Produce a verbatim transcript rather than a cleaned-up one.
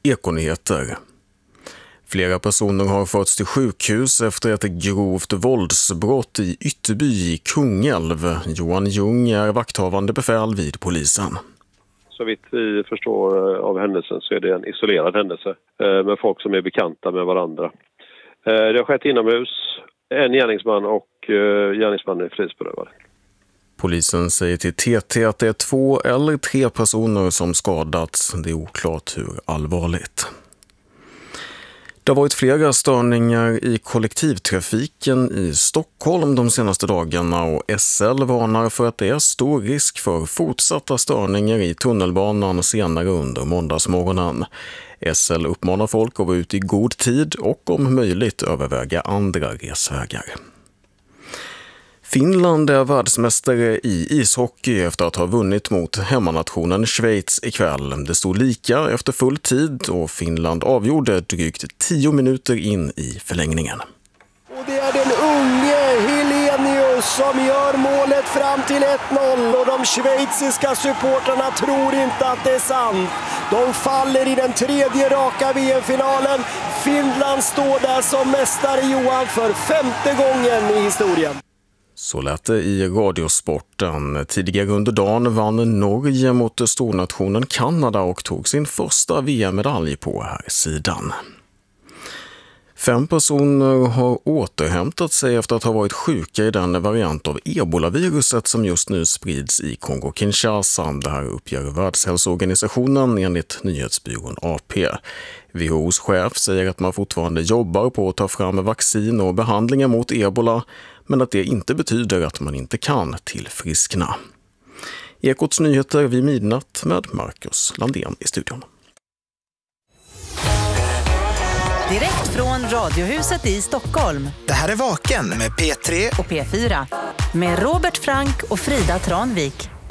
Ekonyheter. Flera personer har förts till sjukhus efter ett grovt våldsbrott i Ytterby i Kungälv. Johan Ljung är vakthavande befäl vid polisen. Så vitt vi förstår av händelsen så är det en isolerad händelse med folk som är bekanta med varandra. Det har skett inomhus, en gärningsman och gärningsmannen är frihetsberövad. Polisen säger till T T att det är två eller tre personer som skadats. Det är oklart hur allvarligt. Det har varit flera störningar i kollektivtrafiken i Stockholm de senaste dagarna och S L varnar för att det är stor risk för fortsatta störningar i tunnelbanan senare under måndagsmorgonen. S L uppmanar folk att vara ute i god tid och om möjligt överväga andra resvägar. Finland är världsmästare i ishockey efter att ha vunnit mot hemmanationen Schweiz ikväll. Det stod lika efter full tid och Finland avgjorde drygt tio minuter in i förlängningen. Och det är den unge Helenius som gör målet fram till ett noll och de schweiziska supporterna tror inte att det är sant. De faller i den tredje raka V M-finalen. Finland står där som mästare, Johan, för femte gången i historien. Så lät det i radiosporten. Tidigare under dagen vann Norge mot stornationen Kanada och tog sin första V M-medalj på här sidan. Fem personer har återhämtat sig efter att ha varit sjuka i den variant av ebola-viruset som just nu sprids i Kongo-Kinshasa. Det här uppger Världshälsoorganisationen enligt nyhetsbyrån A P. W H O:s chef säger att man fortfarande jobbar på att ta fram vaccin och behandlingar mot ebola, men att det inte betyder att man inte kan tillfriskna. Ekots nyheter vid midnatt med Marcus Landén i studion. Direkt från Radiohuset i Stockholm. Det här är Vaken med P tre och P fyra. Med Robert Frank och Frida Tranvik.